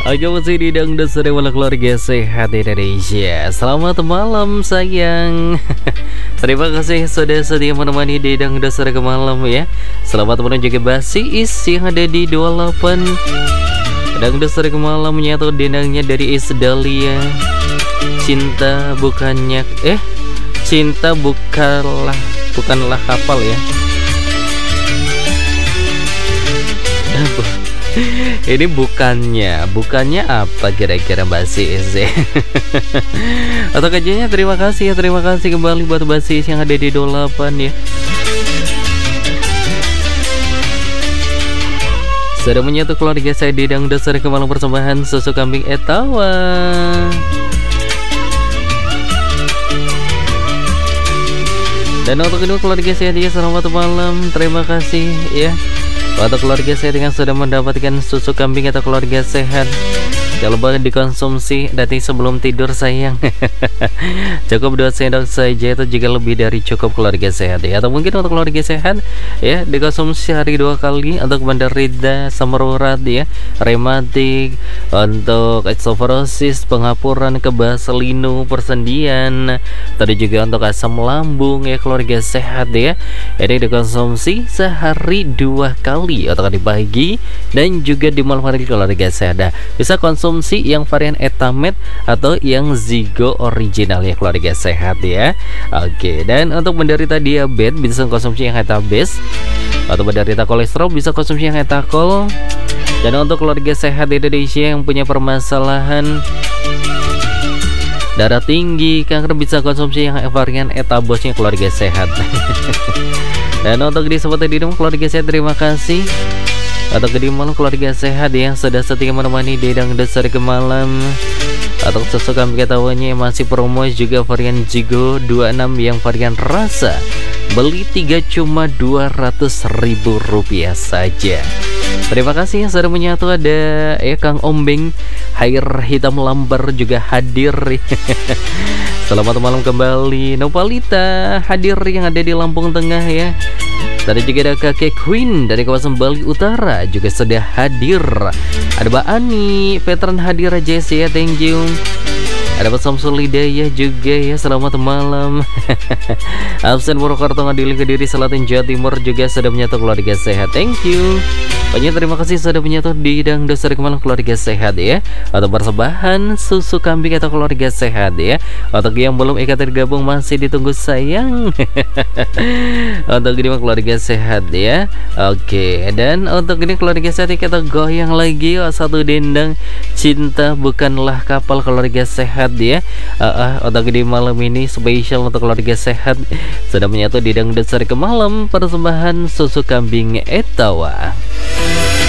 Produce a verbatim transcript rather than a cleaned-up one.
Oke, masih di Dangdut Sore Malam Keluarga Sehat Indonesia. Selamat malam sayang. Terima kasih sudah setia menemani di Dangdut Sore Malam ya. Selamat menuju ke Basi Is yang ada di dua puluh delapan. Dangdut Sore Malam menyatu dendangnya dari Is Dahlia. Cinta bukannya eh cinta bukanlah bukanlah kapal ya. Ini bukannya, bukannya apa kira-kira Basis ya? Atau kajiannya terima kasih ya, terima kasih kembali buat Basis yang ada di dua puluh delapan ya. Sudah menyatu keluarga saya di Dangdut Sore Malam persembahan susu kambing Etawa. Dan untuk kedua keluarga saya dia selamat malam, terima kasih ya. Untuk keluarga saya dengan sudah mendapatkan susu kambing atau keluarga sehat, jangan lupa dikonsumsi nanti sebelum tidur sayang. Cukup dua sendok saja itu juga lebih dari cukup keluarga sehat ya. Atau mungkin untuk keluarga sehat ya dikonsumsi hari dua kali untuk menderita asam urat ya, rematik, untuk osteoporosis, penghapuran, kebas, linu, persendian, tadi juga untuk asam lambung ya keluarga sehat ya. Ini dikonsumsi sehari dua kali atau di pagi dan juga di malam hari keluarga sehat. Nah, bisa konsumsi yang varian Etamet atau yang Zigo original ya keluarga sehat ya. Oke, dan untuk menderita diabetes bisa konsumsi yang Etabase, atau menderita kolesterol bisa konsumsi yang Etakol. Dan untuk keluarga sehat Indonesia yang punya permasalahan darah tinggi, kanker bisa konsumsi yang varian Etabosnya keluarga sehat. Dan untuk di sobat di rumah keluarga sehat terima kasih. Atau di malam keluarga sehat yang sudah setia menemani di Dangdut Sore Malam. Atau susu kambing ketawanya yang masih promo juga varian Jigo dua puluh enam yang varian rasa. Beli tiga cuma dua ratus ribu rupiah saja. Terima kasih yang sudah menyatu. Ada ya Kang Ombeng, air hitam lambar juga hadir. Selamat malam kembali. Nopalita hadir yang ada di Lampung Tengah ya. Tadi juga ada kakek Queen dari kawasan Bali Utara juga sudah hadir. Ada Mbak Ani, veteran hadir aja sih ya, thank you. Ada Pak Samsul Hidayah juga ya, selamat malam. Absen Purwokerto Ngadili Kediri Selatan Jawa Timur juga sudah menyatu keluarga sehat, thank you. Banyak terima kasih sudah menyatu di Dangdut Sore Malam keluarga sehat ya. Atau persembahan susu kambing atau keluarga sehat ya. Untuk yang belum ikut tergabung masih ditunggu sayang. Untuk ini keluarga sehat ya. Oke, dan untuk ini keluarga sehat kita goyang lagi oh, satu dendang cinta bukanlah kapal keluarga sehat ya. Uh, uh, untuk di malam ini spesial untuk keluarga sehat sudah menyatu di Dangdut Sore Malam persembahan susu kambing Etawa.